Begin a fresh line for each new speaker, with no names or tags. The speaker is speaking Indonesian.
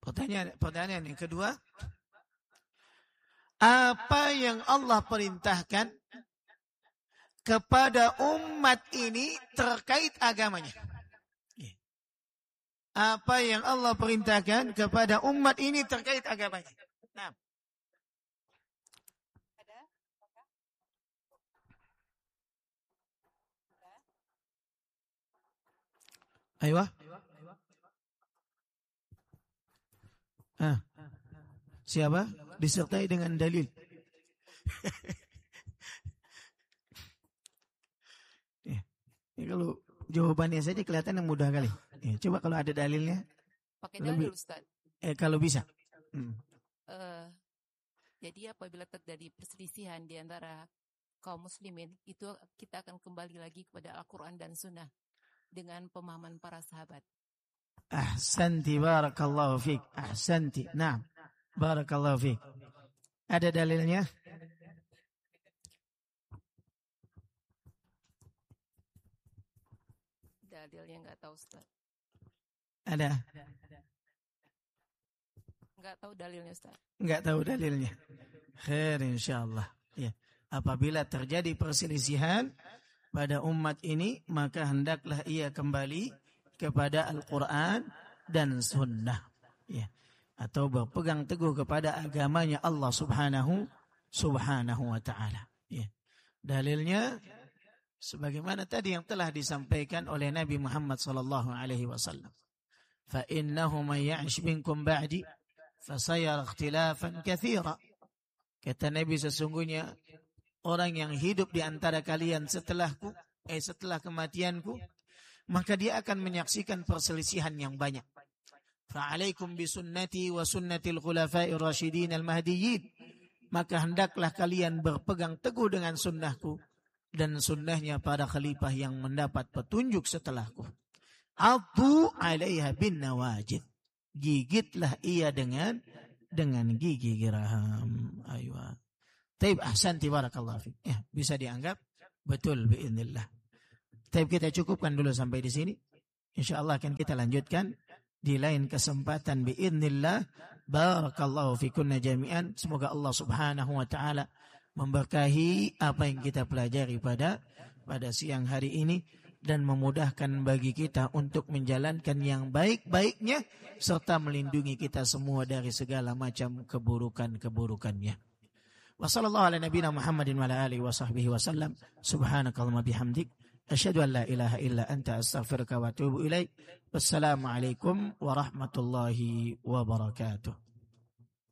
Pertanyaan yang kedua, apa yang Allah perintahkan kepada umat ini terkait agamanya? Apa yang Allah perintahkan kepada umat ini terkait agamanya? Nah. Ayo. Siapa? Disertai dengan dalil. Ya, kalau jawabannya saja kelihatan yang mudah kali. Ya, coba kalau ada dalilnya.
Pakai dalil, Ustaz.
Kalau bisa.
Jadi apabila terjadi perselisihan di antara kaum muslimin, itu kita akan kembali lagi kepada Al-Quran dan Sunnah dengan pemahaman para sahabat.
Ahsanti barakallahu fiik. Ahsanti. Naam. Barakallahu fiik. Ada dalilnya?
Dalilnya enggak tahu, Ustaz.
Ada?
Enggak tahu dalilnya, Ustaz.
Enggak tahu dalilnya. Khair insyaallah. Ya. Apabila terjadi perselisihan pada umat ini, maka hendaklah ia kembali kepada Al-Quran dan Sunnah. Ya. Atau berpegang teguh kepada agamanya Allah subhanahu wa ta'ala. Ya. Dalilnya sebagaimana tadi yang telah disampaikan oleh Nabi Muhammad sallallahu alaihi wasallam. Fa innahu may ya'ish minkum ba'di fasayara ikhtilafan katsira. Kata Nabi, sesungguhnya orang yang hidup di antara kalian setelah kematianku, maka dia akan menyaksikan perselisihan yang banyak. Fa'alaikum bisunnati wa sunnatil khulafa'ir rasyidin al-mahdiyyin. Maka hendaklah kalian berpegang teguh dengan sunnahku dan sunnahnya para khalifah yang mendapat petunjuk setelahku. Addu 'alaiha bin nawajid. Gigitlah ia dengan gigi geraham. Aywa. Taib, ahsanti barakallahu fiik. Ya, bisa dianggap betul biidznillah. Taib, kita cukupkan dulu sampai di sini. Insyaallah akan kita lanjutkan di lain kesempatan biidznillah. Barakallahu fikunna jami'an. Semoga Allah Subhanahu wa taala memberkahi apa yang kita pelajari pada siang hari ini dan memudahkan bagi kita untuk menjalankan yang baik-baiknya serta melindungi kita semua dari segala macam keburukan-keburukannya. Wa sallallahu ala nabiyina Muhammadin wa ala alihi wa sahbihi wa sallam. Subhanakallahumma bihamdik asyhadu an la ilaha illa anta astaghfiruka wa atubu ilaik. Wassalamu alaikum warahmatullahi wabarakatuh.